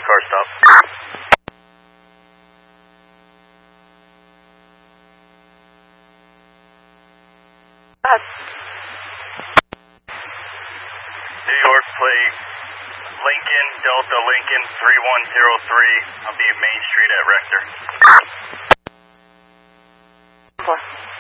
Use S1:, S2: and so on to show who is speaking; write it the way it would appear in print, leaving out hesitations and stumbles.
S1: car stop. New York plate Lincoln, Delta Lincoln 3103 on the main street at Rector.
S2: 4.